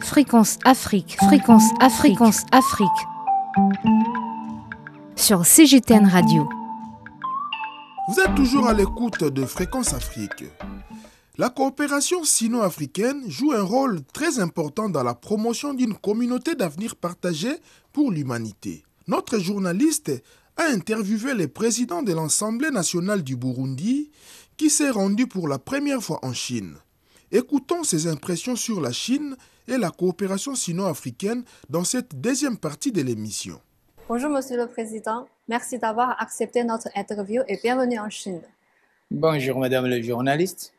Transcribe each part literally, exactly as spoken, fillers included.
Fréquence Afrique, Fréquence Afrique, Fréquence Afrique. Sur C G T N Radio. Vous êtes toujours à l'écoute de Fréquence Afrique. La coopération sino-africaine joue un rôle très important dans la promotion d'une communauté d'avenir partagée pour l'humanité. Notre journaliste a interviewé le président de l'Assemblée nationale du Burundi qui s'est rendu pour la première fois en Chine. Écoutons ses impressions sur la Chine et la coopération sino-africaine dans cette deuxième partie de l'émission. Bonjour Monsieur le Président, merci d'avoir accepté notre interview et bienvenue en Chine. Bonjour Madame le journaliste,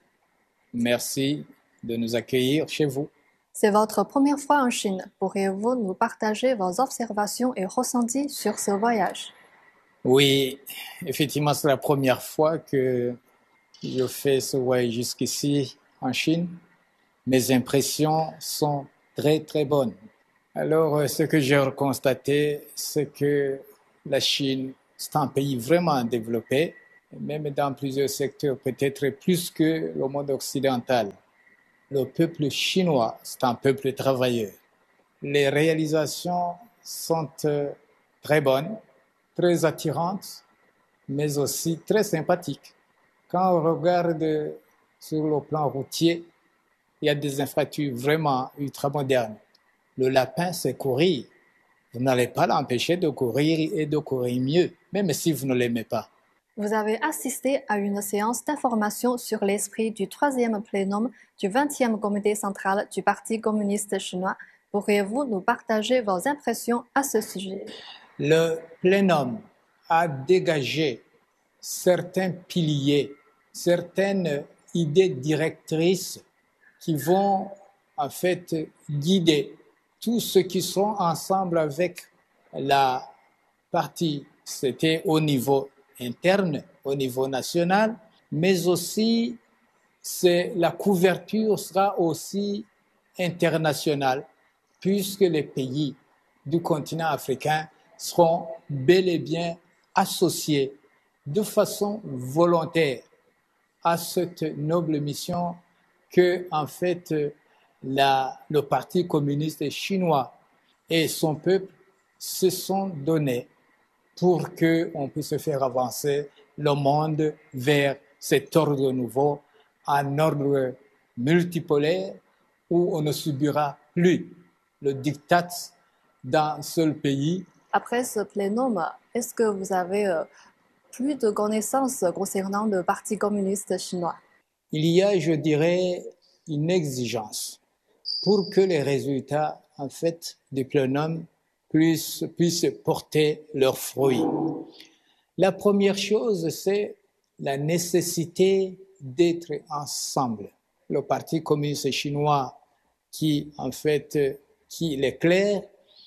merci de nous accueillir chez vous. C'est votre première fois en Chine. Pourriez-vous nous partager vos observations et ressentis sur ce voyage? Oui, effectivement, c'est la première fois que je fais ce voyage jusqu'ici en Chine. Mes impressions sont très très bonnes. Alors, ce que j'ai constaté, c'est que la Chine, c'est un pays vraiment développé, même dans plusieurs secteurs, peut-être plus que le monde occidental. Le peuple chinois, c'est un peuple travailleur. Les réalisations sont très bonnes, très attirantes, mais aussi très sympathiques. Quand on regarde sur le plan routier, il y a des infrastructures vraiment ultramodernes. Le lapin sait courir. Vous n'allez pas l'empêcher de courir et de courir mieux, même si vous ne l'aimez pas. Vous avez assisté à une séance d'information sur l'esprit du troisième plénum du vingtième comité central du Parti communiste chinois. Pourriez-vous nous partager vos impressions à ce sujet? Le plénum a dégagé certains piliers, certaines idées directrices qui vont en fait guider tous ceux qui sont ensemble avec la partie. C'était au niveau interne, au niveau national, mais aussi c'est, la couverture sera aussi internationale, puisque les pays du continent africain seront bel et bien associés de façon volontaire à cette noble mission que, en fait, la, le Parti communiste chinois et son peuple se sont donnés pour qu'on puisse faire avancer le monde vers cet ordre nouveau, un ordre multipolaire où on ne subira plus le diktat d'un seul pays. Après ce plénum, est-ce que vous avez euh, plus de connaissances concernant le Parti communiste chinois? Il y a, je dirais, une exigence pour que les résultats, en fait, du plénum puissent, puissent porter leurs fruits. La première chose, c'est la nécessité d'être ensemble. Le Parti communiste chinois, qui, en fait, qui l'éclaire,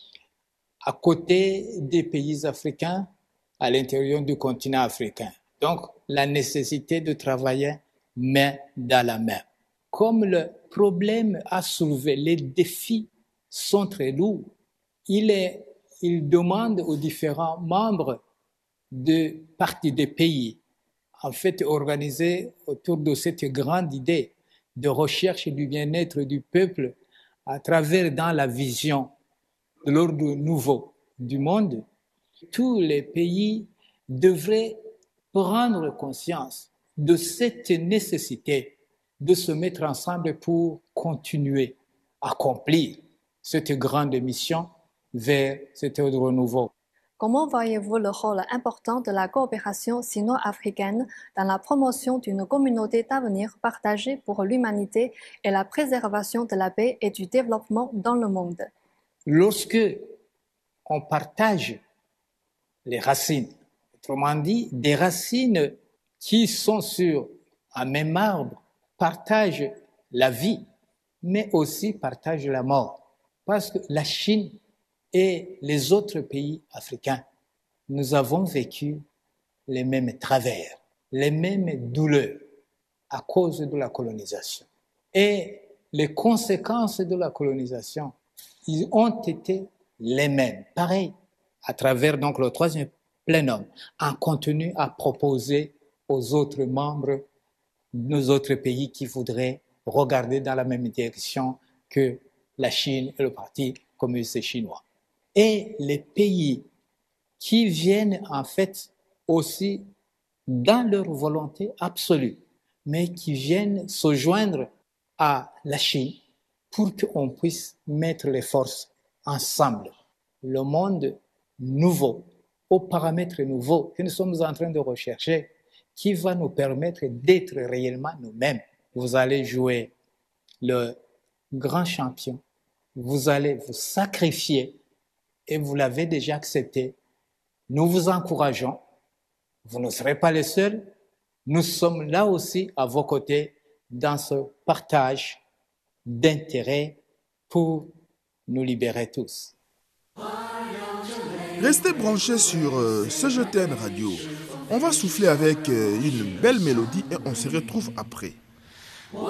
à côté des pays africains, à l'intérieur du continent africain. Donc, la nécessité de travailler main dans la main. Comme le problème à soulever, les défis sont très lourds, il, est, il demande aux différents membres de parties des pays, en fait, organisés autour de cette grande idée de recherche du bien-être du peuple à travers dans la vision de l'ordre nouveau du monde. Tous les pays devraient prendre conscience de cette nécessité de se mettre ensemble pour continuer à accomplir cette grande mission vers cet ordre nouveau. Comment voyez-vous le rôle important de la coopération sino-africaine dans la promotion d'une communauté d'avenir partagée pour l'humanité et la préservation de la paix et du développement dans le monde? Lorsque on partage les racines, autrement dit, des racines qui sont sur un même arbre, partagent la vie, mais aussi partagent la mort. Parce que la Chine et les autres pays africains, nous avons vécu les mêmes travers, les mêmes douleurs à cause de la colonisation. Et les conséquences de la colonisation, ils ont été les mêmes. Pareil, à travers donc le troisième plénum, un contenu à proposer aux autres membres de nos autres pays qui voudraient regarder dans la même direction que la Chine et le Parti communiste chinois. Et les pays qui viennent en fait aussi dans leur volonté absolue, mais qui viennent se joindre à la Chine pour qu'on puisse mettre les forces ensemble. Le monde nouveau, aux paramètres nouveaux que nous sommes en train de rechercher, qui va nous permettre d'être réellement nous-mêmes. Vous allez jouer le grand champion, vous allez vous sacrifier et vous l'avez déjà accepté. Nous vous encourageons, vous ne serez pas les seuls, nous sommes là aussi à vos côtés dans ce partage d'intérêts pour nous libérer tous. Restez branchés sur euh, C G T N Radio. On va souffler avec euh, une belle mélodie et on se retrouve après.